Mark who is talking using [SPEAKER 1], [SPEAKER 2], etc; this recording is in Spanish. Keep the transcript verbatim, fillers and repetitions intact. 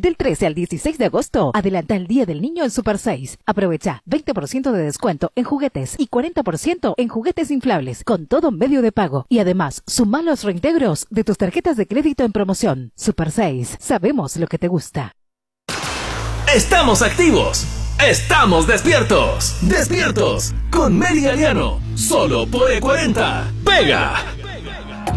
[SPEAKER 1] Del trece al dieciséis de agosto, adelanta el Día del Niño en Super seis. Aprovecha veinte por ciento de descuento en juguetes y cuarenta por ciento en juguetes inflables con todo medio de pago. Y además, suma los reintegros de tus tarjetas de crédito en promoción. Super seis, sabemos lo que te gusta.
[SPEAKER 2] Estamos activos. Estamos despiertos. Despiertos con Meli Galiano. Solo por E cuarenta. Pega.